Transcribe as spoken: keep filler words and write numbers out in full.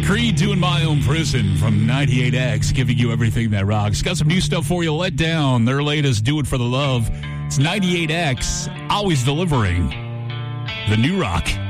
Creed doing My Own Prison from ninety-eight X, giving you everything that rocks. Got some new stuff for you. Let Down, their latest Do It For The Love. It's ninety-eight X, always delivering the new rock.